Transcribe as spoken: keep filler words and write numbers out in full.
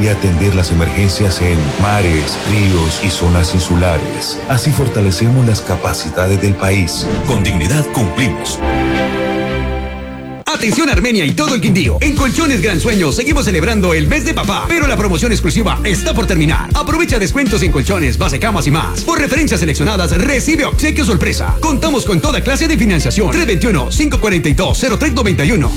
y atender las emergencias en mares, ríos y zonas insulares. Así fortalecemos las capacidades del país. Con dignidad cumplimos. Atención Armenia y todo el Quindío. En Colchones Gran Sueño seguimos celebrando el mes de papá, pero la promoción exclusiva está por terminar. Aprovecha descuentos en colchones, base camas y más. Por referencias seleccionadas recibe obsequio sorpresa. Contamos con toda clase de financiación. tres dos uno, cinco cuatro dos, cero tres nueve uno.